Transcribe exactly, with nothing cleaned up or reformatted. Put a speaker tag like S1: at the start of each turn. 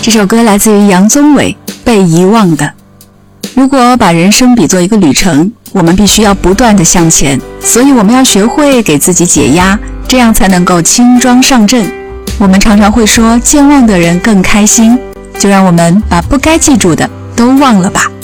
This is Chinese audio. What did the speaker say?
S1: 这首歌来自于杨宗纬，《被遗忘的》。如果把人生比作一个旅程，我们必须要不断地向前，所以我们要学会给自己解压，这样才能够轻装上阵。我们常常会说健忘的人更开心，就让我们把不该记住的都忘了吧。